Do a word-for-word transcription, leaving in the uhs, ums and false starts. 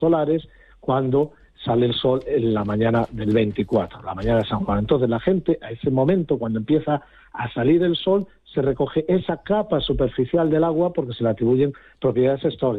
solares cuando sale el sol en la mañana del veinticuatro, la mañana de San Juan. Entonces la gente, a ese momento, cuando empieza a salir el sol, se recoge esa capa superficial del agua porque se le atribuyen propiedades extraordinarias.